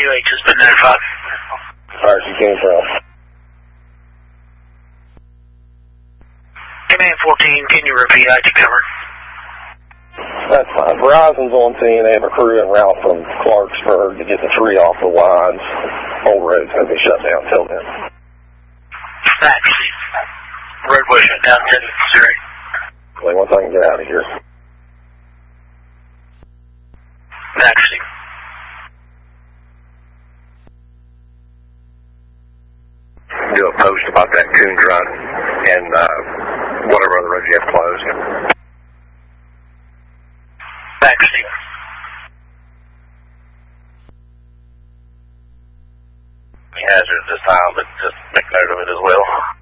QH has been notified. Alright, you came from. Command 14, can you repeat IT cover? That's fine. Verizon's on scene. They have a crew en route from Clarksburg to get the tree off the lines. Whole road's going to be shut down till then. Thanks. Roadway shut down 10 Missouri. Once I can get out of here. Taxi. Do a post about that Coons Run and whatever other roads you have closed. Taxi. Hazard at this time, but just make note of it as well.